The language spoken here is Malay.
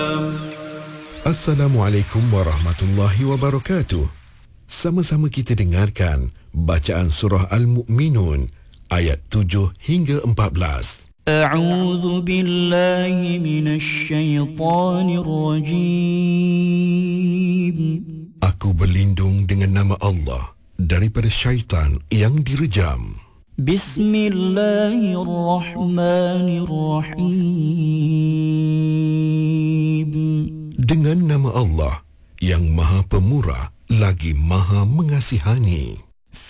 Assalamualaikum warahmatullahi wabarakatuh. Sama-sama kita dengarkan bacaan surah Al-Mu'minun ayat 7 hingga 14. A'udzu billahi minasy syaithanir rajim. Aku berlindung dengan nama Allah daripada syaitan yang direjam. Bismillahirrahmanirrahim. Dengan nama Allah yang Maha Pemurah lagi Maha Mengasihani.